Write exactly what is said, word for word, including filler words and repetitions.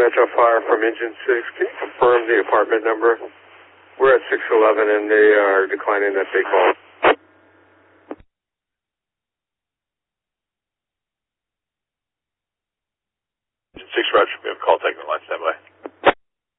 dispatch on fire from engine six. Can you confirm the apartment number? We're at six eleven and they are declining that big call. Engine six, Roger. We have a call taken on line standby.